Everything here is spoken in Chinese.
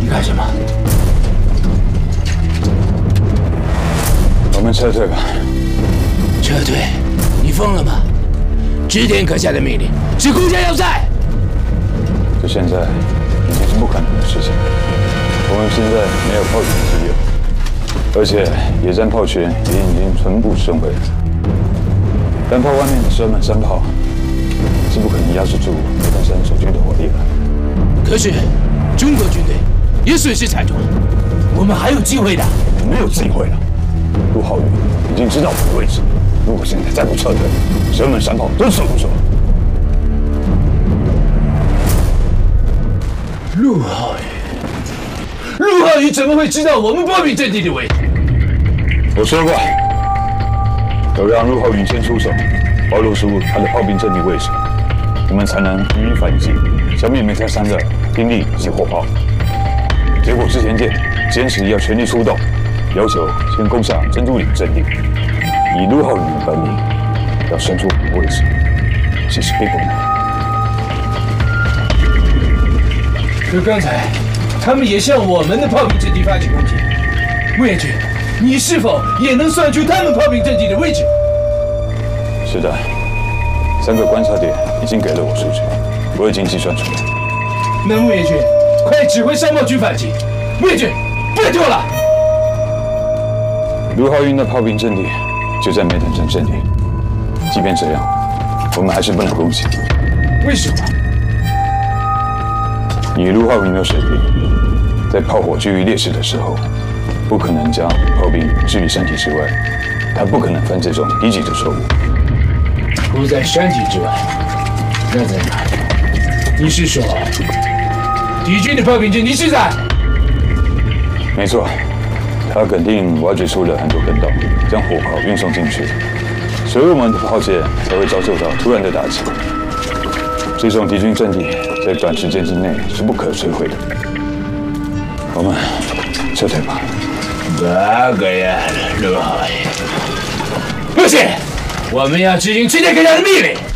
你干什么？ 我们撤退吧。 撤退？你疯了吗？织田阁下的命令是公家要塞。 这现在已经是不可能的事情。我们现在没有炮权之用，而且野战炮权也已经全部损毁了。单炮外面的蛇门山炮是不可能压制住梅丹山守军的火力了。 可是中国军队也损失惨重，我们还有机会的。 没有机会了。陆浩宇已经知道我们的位置，如果现在再不撤退，蛇门山炮都守不住。 陆浩宇怎么会知道我们炮兵阵地的位置？ 我说过，要让陆浩宇先出手，暴露出他的炮兵阵地位置，我们才能予以反击，消灭梅山山的兵力及火炮。结果织田舰坚持要全力出动，要求先攻下珍珠岭阵地。以陆浩宇的本领，要伸出我们的位置，其实并不难。 可刚才他们也向我们的炮兵阵地发起攻击，穆彦军，你是否也能算出他们炮兵阵地的位置？ 是的，3个观察点已经给了我数据，我已经计算出来。 那穆彦军，快指挥商贸军反击！穆彦军，拜托了！ 陆浩运的炮兵阵地就在梅丹山阵地，即便这样，我们还是不能攻击。 为什么？ 以陆浩运的水平，在炮火居于劣势的时候，不可能将炮兵置于山体之外，他不可能犯这种低级的错误。 不在山体之外，那在哪里？你是说，敌军的炮兵阵地是在？ 没错，他肯定挖掘出了很多坑道，将火炮运送进去，所以我们的炮舰才会遭受到突然的打击。这种敌军阵地在短时间之内是不可摧毁的。我们撤退吧。 八个呀，陆浩宇，不行，我们要执行织田阁下的命令。